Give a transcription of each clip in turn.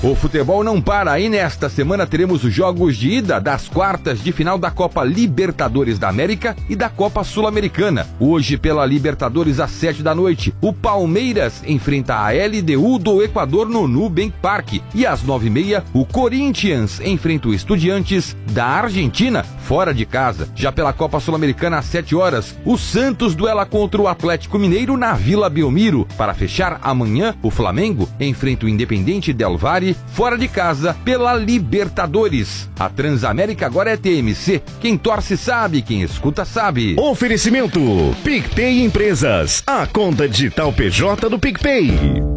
O futebol não para e nesta semana teremos os jogos de ida das quartas de final da Copa Libertadores da América e da Copa Sul-Americana. Hoje, pela Libertadores, às 7 da noite, o Palmeiras enfrenta a LDU do Equador no Nubank Park. E às 9h30, o Corinthians enfrenta o Estudiantes da Argentina, fora de casa. Já pela Copa Sul-Americana, às 7 horas, o Santos duela contra o Atlético Mineiro na Vila Belmiro. Para fechar, amanhã, o Flamengo enfrenta o Independiente Del Valle, fora de casa, pela Libertadores. A Transamérica agora é TMC. Quem torce sabe, quem escuta sabe. Oferecimento PicPay Empresas, a conta digital PJ do PicPay.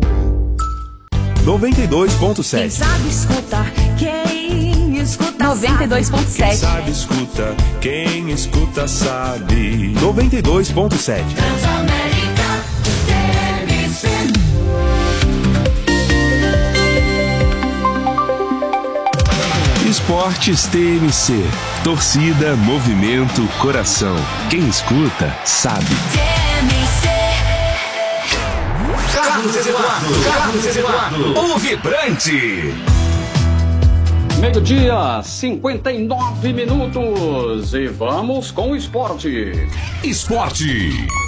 92.7. Quem sabe escutar, quem escuta 92.7. Quem sabe escuta, quem escuta sabe. 92.7. Transamérica TMC. Esportes TMC. Torcida, movimento, coração. Quem escuta, sabe. TMC. Carlos Eduardo, o vibrante. Meio-dia, 59 minutos. E vamos com o esporte. Esporte.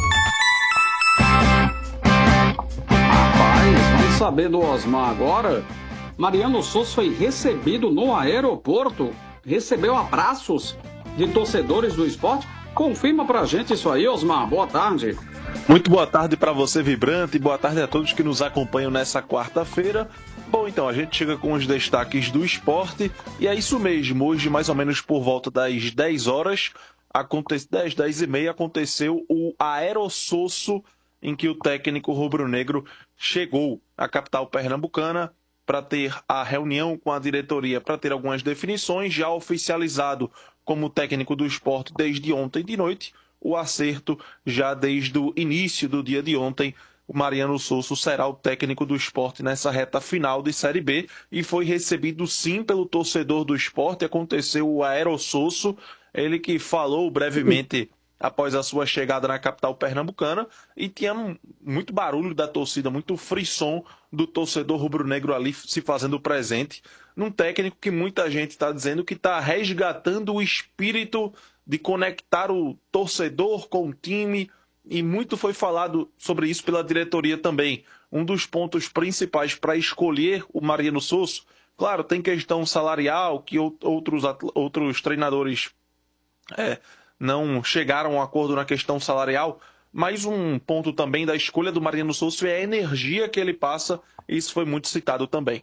Rapaz, vamos saber do Osmar agora. Mariano Souza foi recebido no aeroporto, recebeu abraços de torcedores do esporte. Confirma pra gente isso aí, Osmar. Boa tarde. Muito boa tarde para você, Vibrante, e boa tarde a todos que nos acompanham nessa quarta-feira. Bom, então, a gente chega com os destaques do esporte, e é isso mesmo, hoje, mais ou menos por volta das 10 horas, 10h30, aconteceu o aerossosso em que o técnico rubro-negro chegou à capital pernambucana para ter a reunião com a diretoria, para ter algumas definições, já oficializado como técnico do esporte desde ontem de noite, o acerto já desde o início do dia de ontem. O Mariano Souza será o técnico do esporte nessa reta final de Série B e foi recebido sim pelo torcedor do esporte. Aconteceu o aerossosso, ele que falou brevemente após a sua chegada na capital pernambucana, e tinha muito barulho da torcida, muito frisson do torcedor rubro-negro ali se fazendo presente, num técnico que muita gente está dizendo que está resgatando o espírito de conectar o torcedor com o time, e muito foi falado sobre isso pela diretoria também. Um dos pontos principais para escolher o Mariano Souza, claro, tem questão salarial, que outros treinadores não chegaram a um acordo na questão salarial, mas um ponto também da escolha do Mariano Souza é a energia que ele passa, e isso foi muito citado também.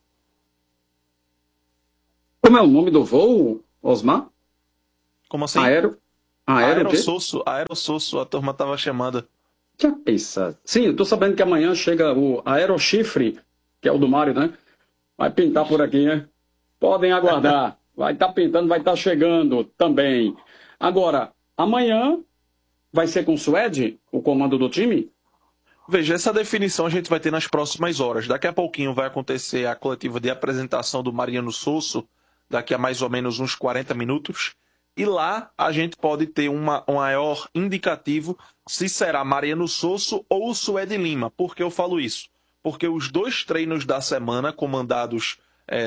Como é o nome do voo, Osmar? Como assim? Aerossosso, a turma estava chamando. Já pensa. Sim, eu tô sabendo que amanhã chega o Aerochifre, que é o do Mário, né? Vai pintar por aqui, né? Podem aguardar. Vai estar pintando, vai estar chegando também. Agora, amanhã vai ser com o Suede, o comando do time? Veja, essa definição a gente vai ter nas próximas horas. Daqui a pouquinho vai acontecer a coletiva de apresentação do Mariano Souza, daqui a mais ou menos uns 40 minutos. E lá a gente pode ter um maior indicativo se será Mariano Souza ou Suede Lima. Por que eu falo isso? Porque os dois treinos da semana comandados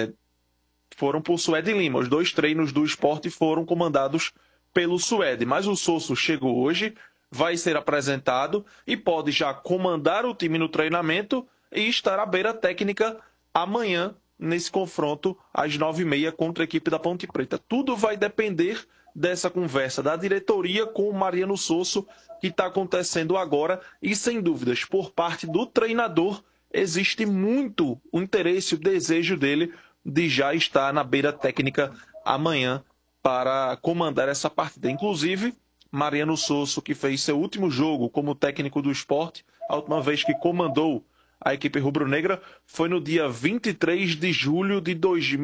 foram por Suede Lima. Os dois treinos do esporte foram comandados pelo Suede. Mas o Souza chegou hoje, vai ser apresentado e pode já comandar o time no treinamento e estar à beira técnica amanhã nesse confronto às 9h30 contra a equipe da Ponte Preta. Tudo vai depender dessa conversa da diretoria com o Mariano Souza que está acontecendo agora, e sem dúvidas, por parte do treinador, existe muito o interesse, o desejo dele de já estar na beira técnica amanhã para comandar essa partida. Inclusive, Mariano Souza, que fez seu último jogo como técnico do esporte, a última vez que comandou a equipe rubro-negra foi no dia 23 de julho de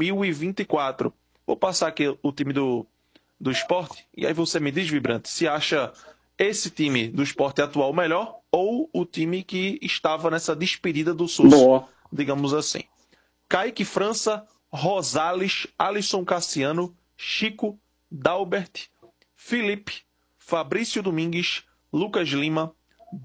2024. Vou passar aqui o time do esporte, e aí você me diz, Vibrante, se acha esse time do esporte atual melhor ou o time que estava nessa despedida do Souza, digamos assim. Kaique França, Rosales, Alisson Cassiano, Chico, Dalbert, Felipe, Fabrício Domingues, Lucas Lima,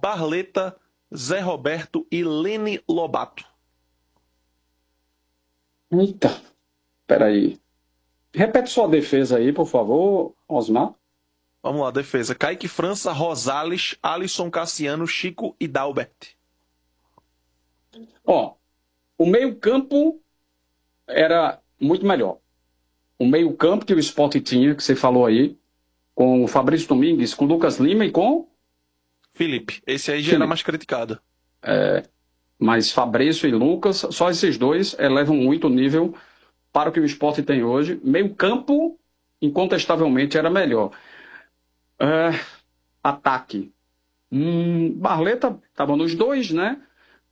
Barleta, Zé Roberto e Lene Lobato. Eita, peraí. Repete sua defesa aí, por favor, Osmar. Vamos lá, defesa. Kaique França, Rosales, Alisson Cassiano, Chico e Dalbert. Ó, o meio-campo era muito melhor. O meio-campo que o Sport tinha, que você falou aí, com o Fabrício Domingues, com o Lucas Lima e com... Felipe, esse aí já Felipe. era mais criticado. Mas Fabrício e Lucas, só esses dois elevam muito o nível para o que o Sport tem hoje. Meio-campo, incontestavelmente, era melhor. Ataque. Barleta estava nos dois, né?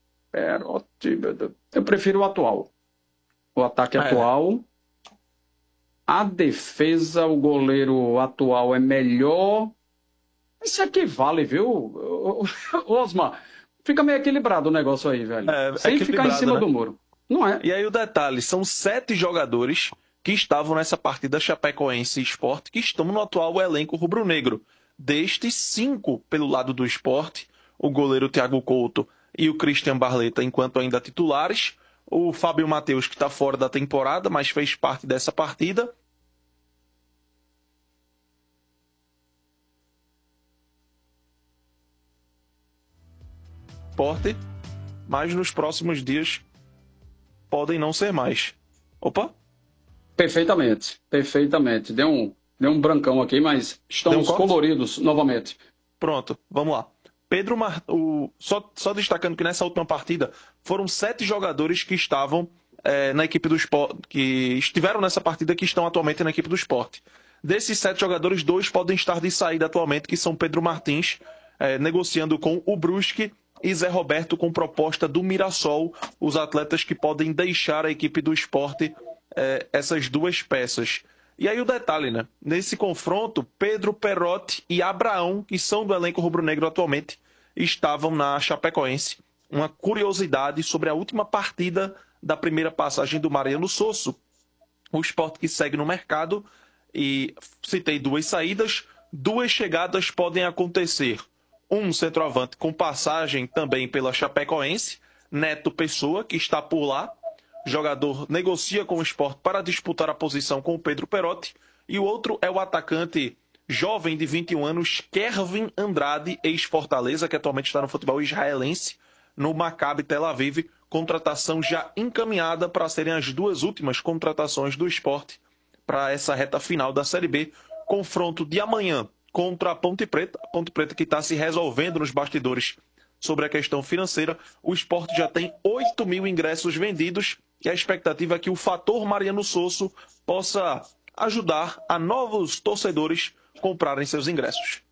Eu prefiro o atual. O ataque atual. A defesa, o goleiro atual é melhor. Isso aqui vale, viu? Osmar, fica meio equilibrado o negócio aí, velho. Sem ficar em cima, né, do muro. Não é? E aí o detalhe, são 7 jogadores que estavam nessa partida Chapecoense e Sport, que estão no atual elenco rubro-negro. Destes, 5 pelo lado do Sport, o goleiro Thiago Couto e o Christian Barleta, enquanto ainda titulares. O Fábio Matheus, que está fora da temporada, mas fez parte dessa partida. Sport, mas nos próximos dias podem não ser mais. Opa! Perfeitamente, perfeitamente. Deu um brancão aqui, mas estamos coloridos novamente. Pronto, vamos lá. Só destacando que nessa última partida foram 7 jogadores que estavam na equipe do Sport, que estiveram nessa partida, que estão atualmente na equipe do Sport. Desses 7 jogadores, 2 podem estar de saída atualmente, que são Pedro Martins, negociando com o Brusque, e Zé Roberto com proposta do Mirassol, os atletas que podem deixar a equipe do Sport, essas 2 peças. E aí o detalhe, né? Nesse confronto, Pedro Perotti e Abraão, que são do elenco rubro-negro atualmente, estavam na Chapecoense. Uma curiosidade sobre a última partida da primeira passagem do Mariano Sosso. O Sport que segue no mercado, e citei 2 saídas, 2 chegadas podem acontecer. Um centroavante com passagem também pela Chapecoense, Neto Pessoa, que está por lá. O jogador negocia com o Sport para disputar a posição com o Pedro Perotti. E o outro é o atacante jovem de 21 anos, Kervin Andrade, ex-Fortaleza, que atualmente está no futebol israelense, no Maccabi Tel Aviv. Contratação já encaminhada para serem as 2 últimas contratações do Sport para essa reta final da Série B. Confronto de amanhã contra a Ponte Preta. A Ponte Preta que está se resolvendo nos bastidores sobre a questão financeira. O Sport já tem 8.000 ingressos vendidos e a expectativa é que o fator Mariano Sosso possa ajudar a novos torcedores comprarem seus ingressos.